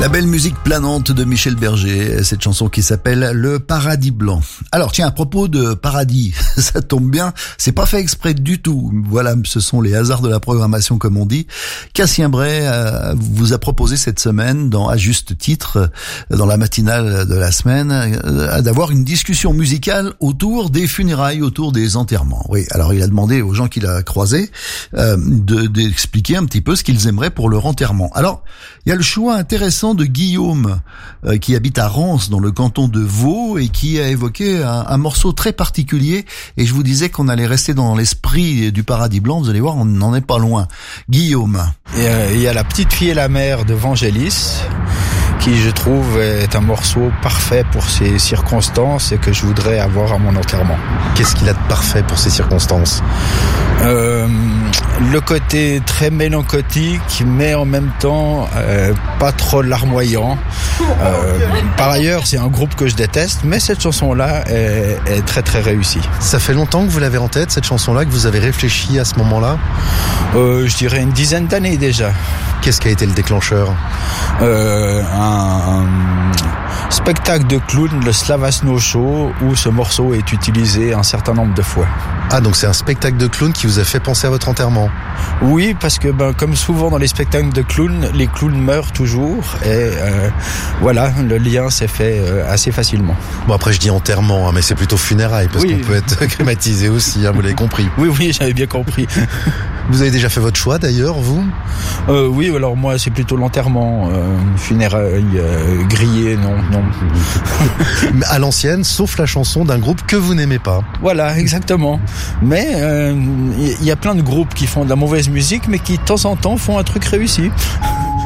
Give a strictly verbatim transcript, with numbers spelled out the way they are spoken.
La belle musique planante de Michel Berger, cette chanson qui s'appelle Le Paradis Blanc. Alors tiens, à propos de paradis, ça tombe bien, c'est pas fait exprès du tout. Voilà, ce sont les hasards de la programmation comme on dit. Cassien Bray euh, vous a proposé cette semaine, dans à juste titre, dans la matinale de la semaine, euh, d'avoir une discussion musicale autour des funérailles, autour des enterrements. Oui, alors il a demandé aux gens qu'il a croisés euh, de, d'expliquer un petit peu ce qu'ils aimeraient pour leur enterrement. Alors, il y a le choix intéressant de Guillaume, euh, qui habite à Rance, dans le canton de Vaud, et qui a évoqué un, un morceau très particulier. Et je vous disais qu'on allait rester dans l'esprit du Paradis Blanc. Vous allez voir, on n'en est pas loin. Guillaume. Il y a, il y a La Petite Fille et la Mère de Vangelis, qui je trouve est un morceau parfait pour ces circonstances et que je voudrais avoir à mon enterrement. Qu'est-ce qu'il a de parfait pour ces circonstances ? euh, Le côté très mélancolique, mais en même temps euh, pas trop larmoyant. Euh, par ailleurs, c'est un groupe que je déteste, mais cette chanson-là est, est très très réussie. Ça fait longtemps que vous l'avez en tête, cette chanson-là, que vous avez réfléchi à ce moment-là ? euh, Je dirais une dizaine d'années déjà. Qu'est-ce qui a été le déclencheur ? euh, un, un spectacle de clown, le Slavasno Show, où ce morceau est utilisé un certain nombre de fois. Ah, donc c'est un spectacle de clown qui vous a fait penser à votre enterrement ? Oui, parce que ben, comme souvent dans les spectacles de clown, les clowns meurent toujours, et euh, voilà, le lien s'est fait euh, assez facilement. Bon, après je dis enterrement, hein, mais c'est plutôt funérailles, parce oui. qu'on peut être crématisé aussi, hein, vous l'avez compris. Oui, oui, j'avais bien compris. Vous avez déjà fait votre choix d'ailleurs, vous ? euh, Oui, alors moi c'est plutôt l'enterrement, euh, funérailles, euh, grillé, non, non. À l'ancienne, sauf la chanson d'un groupe que vous n'aimez pas. Voilà, exactement. Mais il euh, y, y a plein de groupes qui font de la mauvaise musique, mais qui de temps en temps font un truc réussi.